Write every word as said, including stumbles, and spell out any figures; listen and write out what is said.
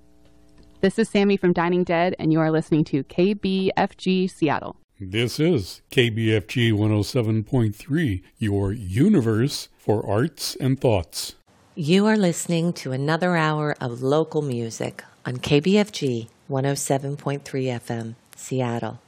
This is Sammy from Dining Dead, and you are listening to K B F G Seattle. This is K B F G one oh seven point three, your universe for arts and thoughts. You are listening to another hour of local music on K B F G one oh seven point three F M, Seattle.